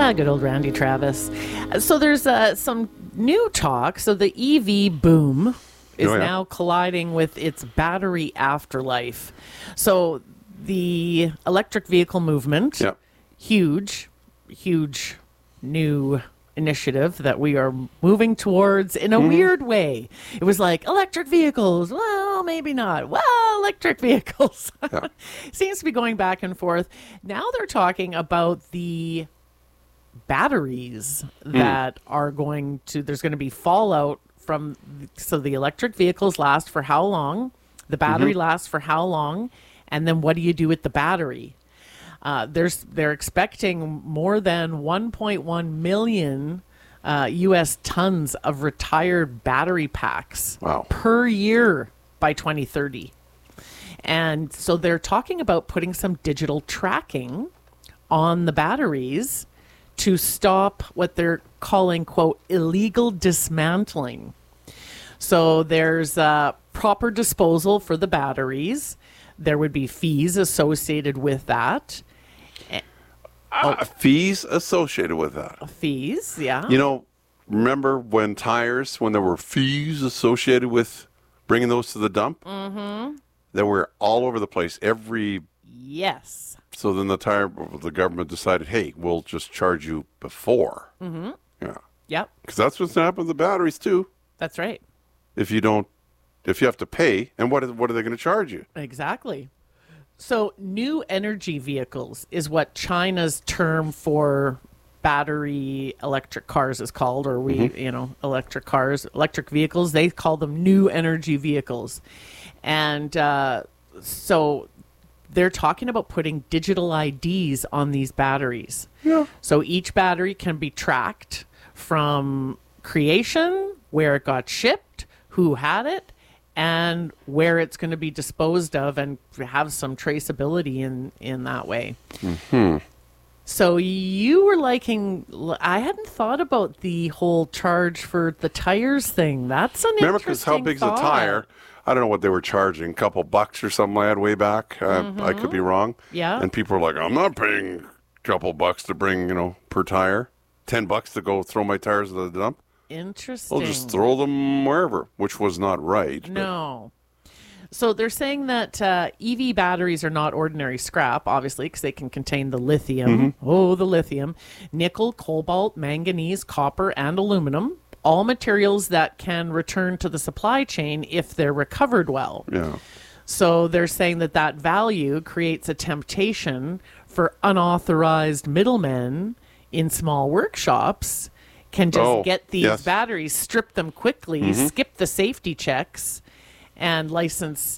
Good old Randy Travis. So there's some new talk. So the EV boom is now colliding with its battery afterlife. So the electric vehicle movement, huge new initiative that we are moving towards in a weird way. It was like electric vehicles. Well, maybe not. Well, electric vehicles. Seems to be going back and forth. Now they're talking about the batteries that are going to, there's going to be fallout from, so the electric vehicles last for how long? The battery lasts for how long? And then what do you do with the battery? They're expecting more than 1.1 million U.S. tons of retired battery packs per year by 2030. And so they're talking about putting some digital tracking on the batteries to stop what they're calling, quote, illegal dismantling. So there's proper disposal for the batteries. There would be fees associated with that. Fees associated with that. Fees, yeah. You know, remember when there were fees associated with bringing those to the dump? Mm-hmm. They were all over the place. Yes. So then the government decided, hey, we'll just charge you before. Mm-hmm. Yeah. Yep. Because that's what's happened with the batteries too. That's right. If you have to pay, and what are they going to charge you? Exactly. So new energy vehicles is what China's term for battery electric cars is called, or electric vehicles. They call them new energy vehicles. And so they're talking about putting digital IDs on these batteries. Yeah. So each battery can be tracked from creation, where it got shipped, who had it, and where it's going to be disposed of, and have some traceability in that way. Mm-hmm. So you were liking, I hadn't thought about the whole charge for the tires thing. That's an Remember, interesting because how big's a tire? I don't know what they were charging, a couple bucks or something like that way back. I could be wrong. Yeah. And people were like, I'm not paying a couple bucks to bring, per tire. $10 to go throw my tires to the dump. Interesting. We'll just throw them wherever, which was not right. No. So they're saying that EV batteries are not ordinary scrap, obviously, because they can contain the lithium. Mm-hmm. Oh, the lithium. Nickel, cobalt, manganese, copper, and aluminum. All materials that can return to the supply chain if they're recovered well. Yeah. So they're saying that value creates a temptation for unauthorized middlemen in small workshops can just get these batteries, strip them quickly, skip the safety checks, and licensed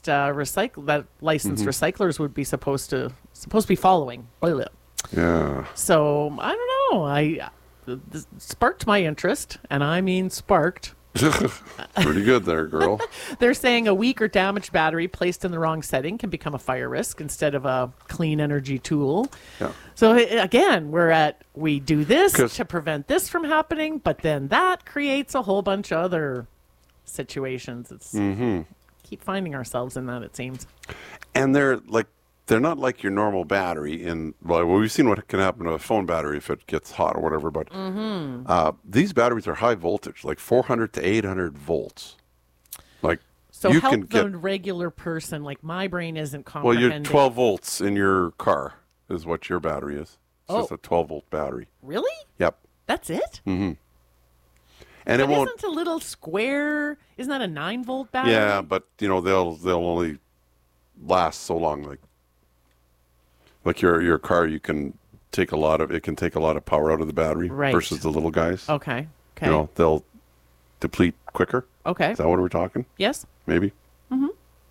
recyclers would be supposed to be following. Yeah. So I don't know. This sparked my interest, and I mean sparked. Pretty good there, girl. They're saying a weak or damaged battery placed in the wrong setting can become a fire risk instead of a clean energy tool. Yeah. So again, we do this to prevent this from happening, but then that creates a whole bunch of other situations. It's keep finding ourselves in that, it seems. And they're not like your normal battery. We've seen what can happen to a phone battery if it gets hot or whatever. But these batteries are high voltage, like 400 to 800 volts. So help the regular person. Like my brain isn't comprehending. Well, you're 12 volts in your car is what your battery is. It's just a 12-volt battery. Really? Yep. That's it? Mm-hmm. And it won't. Isn't a little square? Isn't that a 9-volt battery? Yeah, but they'll only last so long. Like your car, it can take a lot of power out of the battery versus the little guys. Okay. They'll deplete quicker. Okay. Is that what we're talking? Yes. Maybe. Mm-hmm.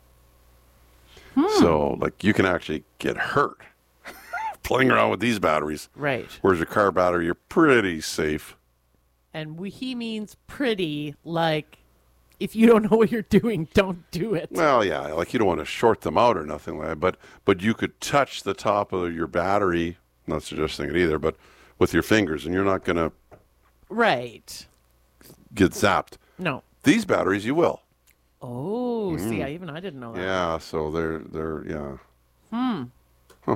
So, you can actually get hurt playing around with these batteries. Right. Whereas your car battery, you're pretty safe. And he means pretty, like, if you don't know what you're doing, don't do it. Well, yeah, you don't want to short them out or nothing like that, but you could touch the top of your battery, not suggesting it either, but with your fingers, and you're not going to get zapped. No. These batteries, you will. Oh, see, I didn't know that. Yeah, so they're yeah.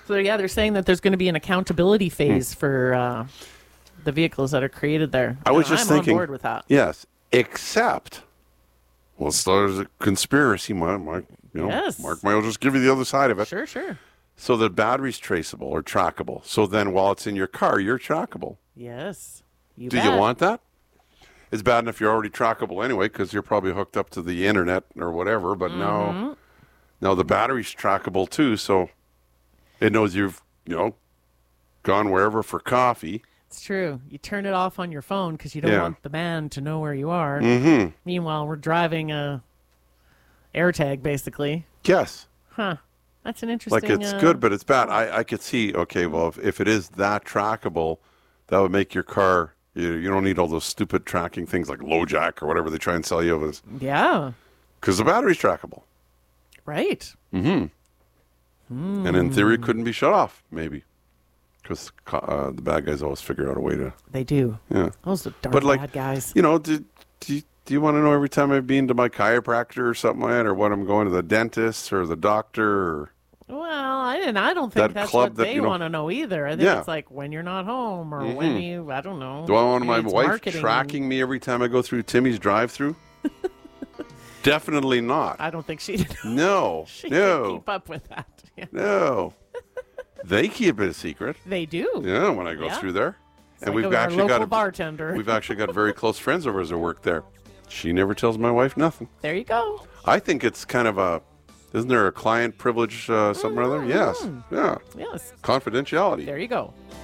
So yeah, they're saying that there's going to be an accountability phase for the vehicles that are created there. I was just thinking, on board with that. Yes, except, well, so there's a conspiracy. Mark, Yes. Mark might just give you the other side of it. Sure. So the battery's traceable or trackable. So then while it's in your car, you're trackable. Yes. Do you want that? It's bad enough you're already trackable anyway because you're probably hooked up to the internet or whatever. But now the battery's trackable too. So it knows you've, gone wherever for coffee. It's true. You turn it off on your phone because you don't want the man to know where you are. Mm-hmm. Meanwhile, we're driving a AirTag, basically. Yes. Huh. That's an interesting... It's good, but it's bad. I could see, okay, well, if it is that trackable, that would make your car... You don't need all those stupid tracking things like LoJack or whatever they try and sell you. Yeah. Because the battery's trackable. Right. Mm-hmm. And in theory, it couldn't be shut off, maybe. Because the bad guys always figure out a way to... They do. Yeah. Those are darn bad guys. Do you want to know every time I've been to my chiropractor or something like that, or when I'm going to the dentist or the doctor? Or well, I don't think that's what they want to know either. I think it's like when you're not home or when you, I don't know. Do I want my wife tracking me every time I go through Timmy's drive-thru? Definitely not. I don't think she'd. No. She can keep up with that. Yeah. No. They keep it a secret. They do. Yeah, when I go through there. It's and like we've actually got a bartender. We've actually got very close friends of ours that work there. She never tells my wife nothing. There you go. I think it's kind of isn't there a client privilege something or other? Yes. Yeah. Yes. Confidentiality. There you go.